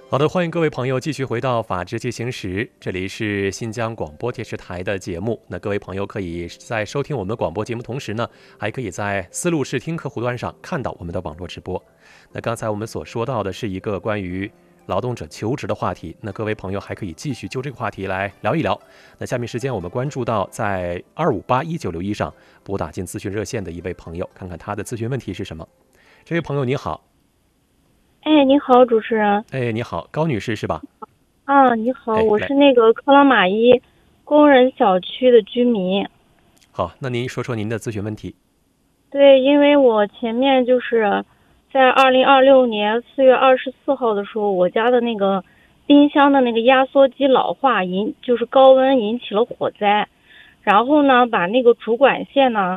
好的，欢迎各位朋友继续回到《法治进行时》，这里是新疆广播电视台的节目。那各位朋友可以在收听我们的广播节目同时呢，还可以在思路视听客户端上看到我们的网络直播。那刚才我们所说到的是一个关于劳动者求职的话题，那各位朋友还可以继续就这个话题来聊一聊。那下面时间我们关注到在2581961上拨打进咨询热线的一位朋友，看看他的咨询问题是什么。这位朋友你好。 哎，你好，主持人。 哎，你好，高女士是吧？ 啊，你好， 哎，来。 我是那个克拉玛依工人小区的居民。 好，那您说说您的咨询问题。 对，因为我前面就是在2026年4月24号的时候，我家的那个冰箱的那个压缩机老化就是高温引起了火灾，然后呢，把那个主管线呢